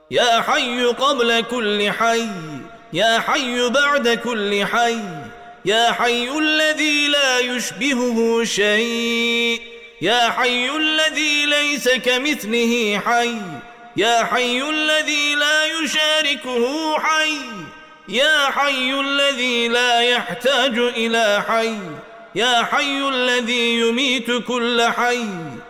يا حي قبل كل حي، يا حي بعد كل حي، يا حي الذي لا يشبهه شيء، يا حي الذي ليس كمثله حي، يا حي الذي لا يشاركه حي، يا حي الذي لا يحتاج إلى حي، يا حي الذي يميت كل حي.